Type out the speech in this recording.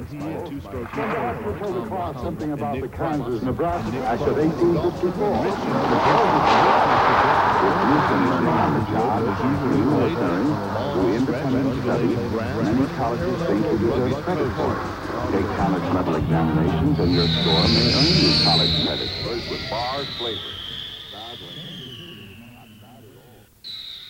Perhaps you've heard across something about the Kansas-Nebraska Act of 1854. If you've been learning on the job, you have learned through independent study, many colleges think you deserve credit for it. Take college level examinations and your score may earn you college credit. With bars flavor.